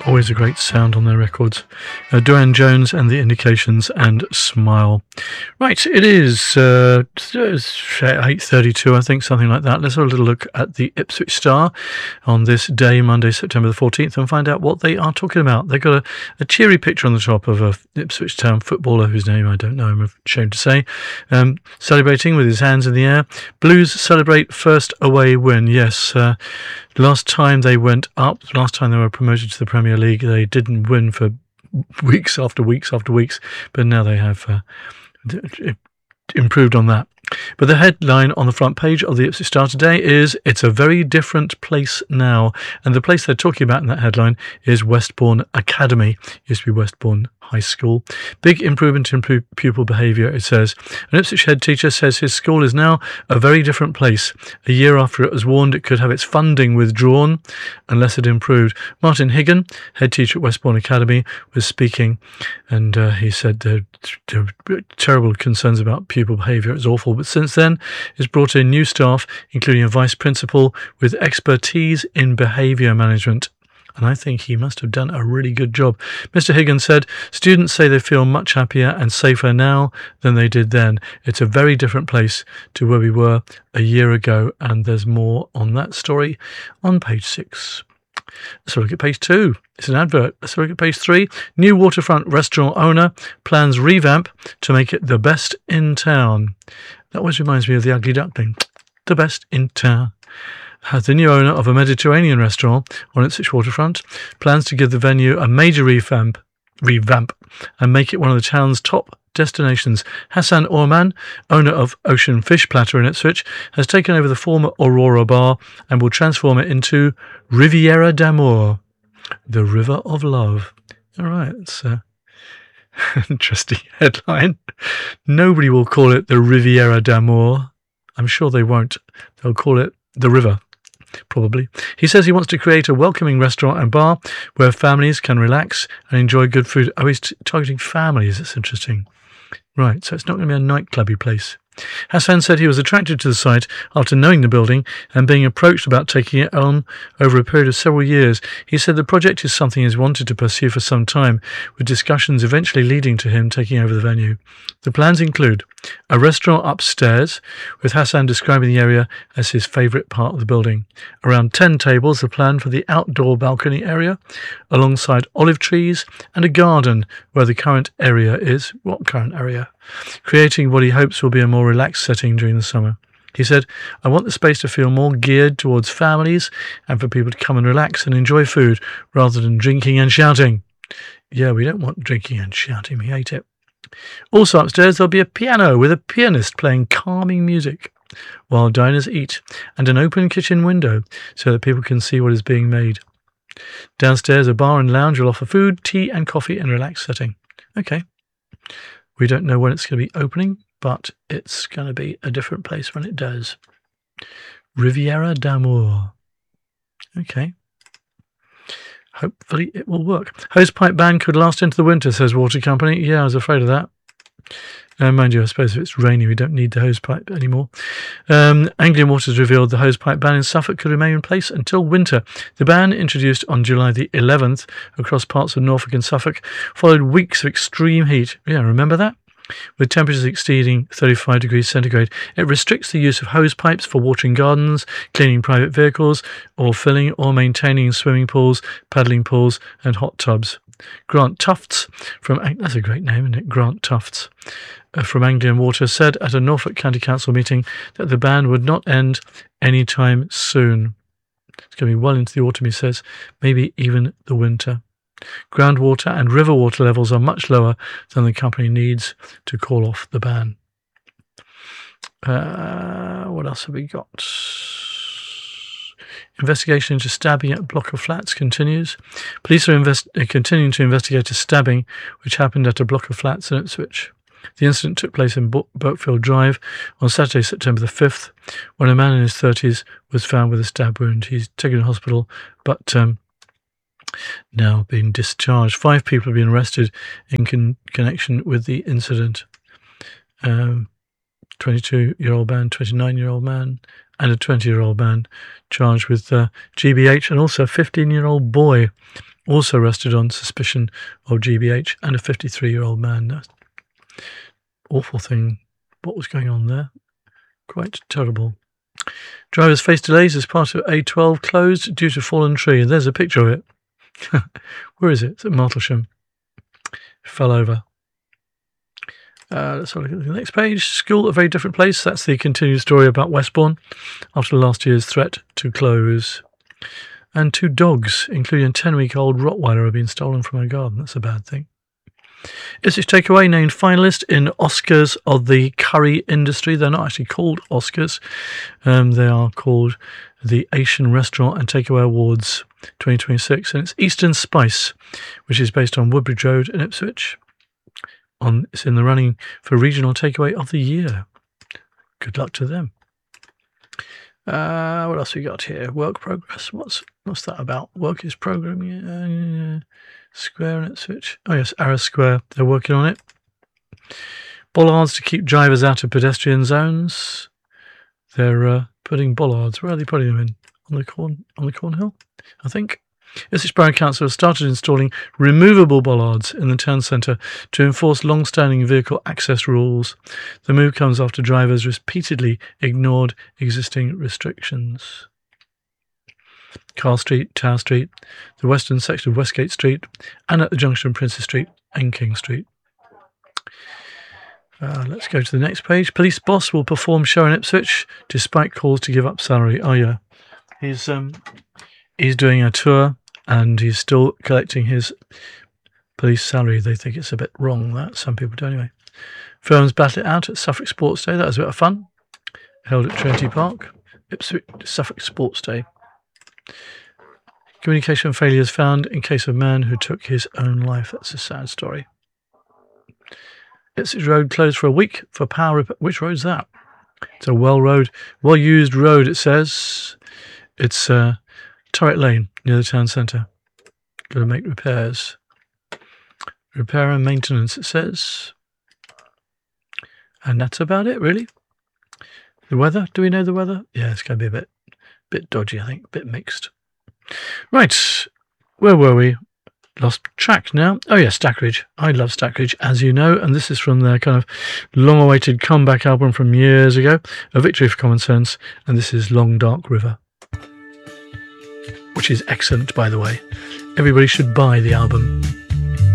Always a great sound on their records. Duane Jones and the Indications and Smile. Right, it is 8:32, I think, something like that. Let's have a little look at the Ipswich Star on this day, Monday, September the 14th, and find out what they are talking about. They've got a cheery picture on the top of a Ipswich Town footballer whose name I don't know, I'm ashamed to say, celebrating with his hands in the air. Blues celebrate first away win. Yes, last time they went up, last time they were promoted to the Premier League, they didn't win for weeks after weeks after weeks, but now they have improved on that. But the headline on the front page of the Ipswich Star today is "It's a very different place now," and the place they're talking about in that headline is Westbourne Academy. Used to be Westbourne High School. Big improvement in pupil behaviour, it says. An Ipswich head teacher says his school is now a very different place, a year after it was warned it could have its funding withdrawn unless it improved. Martin Higgin, head teacher at Westbourne Academy, was speaking, and he said there are terrible concerns about pupil behaviour. It's awful. But since then, it's brought in new staff, including a vice principal with expertise in behaviour management. And I think he must have done a really good job. Mr. Higgins said, students say they feel much happier and safer now than they did then. It's a very different place to where we were a year ago. And there's more on that story on page 6. Let's have a look at page 2. It's an advert. Let's have a look at page 3. New waterfront restaurant owner plans revamp to make it the best in town. That always reminds me of the Ugly Duckling. The best in town. The new owner of a Mediterranean restaurant on Ipswich waterfront plans to give the venue a major revamp and make it one of the town's top destinations. Hassan Orman, owner of Ocean Fish Platter in Ipswich, has taken over the former Aurora bar and will transform it into Riviera d'Amour, the River of Love. All right, it's an interesting headline. Nobody will call it the Riviera d'Amour. I'm sure they won't. They'll call it the River. Probably. He says he wants to create a welcoming restaurant and bar where families can relax and enjoy good food. Oh, he's targeting families. That's interesting. Right, so it's not going to be a nightclubby place. Hassan said he was attracted to the site after knowing the building and being approached about taking it on over a period of several years. He said the project is something he's wanted to pursue for some time, with discussions eventually leading to him taking over the venue. The plans include a restaurant upstairs, with Hassan describing the area as his favourite part of the building. Around 10 tables are planned for the outdoor balcony area, alongside olive trees and a garden where the current area is. What current area? Creating what he hopes will be a more relaxed setting during the summer. He said, I want the space to feel more geared towards families and for people to come and relax and enjoy food rather than drinking and shouting. Yeah, we don't want drinking and shouting. We hate it. Also upstairs, there'll be a piano with a pianist playing calming music while diners eat, and an open kitchen window so that people can see what is being made. Downstairs, a bar and lounge will offer food, tea and coffee in a relaxed setting. Okay. We don't know when it's going to be opening, but it's going to be a different place when it does. Riviera d'Amour. Okay. Hopefully it will work. Hosepipe ban could last into the winter, says Water Company. Yeah, I was afraid of that. Mind you, I suppose if it's raining, we don't need the hosepipe anymore. Anglian Water's revealed the hosepipe ban in Suffolk could remain in place until winter. The ban, introduced on July the 11th across parts of Norfolk and Suffolk, followed weeks of extreme heat. Yeah, remember that? With temperatures exceeding 35 degrees centigrade. It restricts the use of hose pipes for watering gardens, cleaning private vehicles, or filling or maintaining swimming pools, paddling pools, and hot tubs. Grant Tufts, that's a great name, isn't it? Grant Tufts, from Anglian Water, said at a Norfolk County Council meeting that the ban would not end anytime soon. It's going to be well into the autumn, he says, maybe even the winter. Groundwater and river water levels are much lower than the company needs to call off the ban. What else have we got? Investigation into stabbing at a block of flats continues. Police are continuing to investigate a stabbing which happened at a block of flats in Ipswich. The incident took place in Burkfield Drive on Saturday, September the 5th, when a man in his 30s was found with a stab wound. He's taken to hospital, but now being discharged. 5 people have been arrested in connection with the incident. 22-year-old man, 29-year-old man, and a 20-year-old man charged with GBH, and also a 15-year-old boy also arrested on suspicion of GBH, and a 53-year-old man. Awful thing. What was going on there? Quite terrible. Drivers face delays as part of A12 closed due to fallen tree. And there's a picture of it. Where is it? It's at Martlesham. Fell over. Let's have a look at the next page. School, a very different place. That's the continued story about Westbourne after last year's threat to close. And 2 dogs, including a 10-week-old Rottweiler, have been stolen from a garden. That's a bad thing. Ipswich Takeaway named finalist in Oscars of the curry industry. They're not actually called Oscars. They are called the Asian Restaurant and Takeaway Awards 2026. And it's Eastern Spice, which is based on Woodbridge Road in Ipswich. It's in the running for Regional Takeaway of the Year. Good luck to them. What else we got here? Work progress. What's that about? Work is programming. Square in Ipswich. Oh yes, Arras Square. They're working on it. Bollards to keep drivers out of pedestrian zones. They're putting bollards. Where are they putting them in? On the Cornhill, I think. Ipswich Borough Council has started installing removable bollards in the town centre to enforce long-standing vehicle access rules. The move comes after drivers repeatedly ignored existing restrictions. Carl Street, Tower Street, the western section of Westgate Street, and at the junction of Princes Street and King Street. Let's go to the next page. Police boss will perform show in Ipswich despite calls to give up salary. Oh yeah, he's doing a tour and he's still collecting his police salary. They think it's a bit wrong, that. Some people do anyway. Firms battle it out at Suffolk Sports Day. That was a bit of fun. Held at Trinity Park. Ipswich Suffolk Sports Day. Communication failures found in case of man who took his own life. That's a sad story. Ipswich Road closed for a week for power repair. Which road's that? It's a well-used road, it says. It's Turret Lane near the town centre. Got to make repairs. Repair and maintenance, it says. And that's about it, really. The weather? Do we know the weather? Yeah, it's going to be a bit dodgy, I think. A bit mixed. Right. Where were we? Lost track now. Oh, yeah, Stackridge. I love Stackridge, as you know. And this is from their kind of long-awaited comeback album from years ago. A Victory for Common Sense. And this is Long Dark River. Which is excellent, by the way. Everybody should buy the album.